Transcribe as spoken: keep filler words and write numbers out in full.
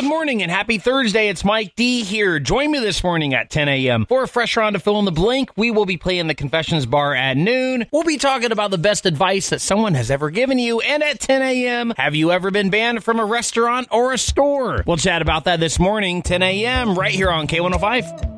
Good morning and happy Thursday. It's Mike D here. Join me this morning at ten a.m. for a fresh round of Fill in the Blank. We will be playing the Confessions Bar at noon. We'll be talking about the best advice that someone has ever given you. And at ten a.m., have you ever been banned from a restaurant or a store? We'll chat about that this morning, ten a.m., right here on K one oh five.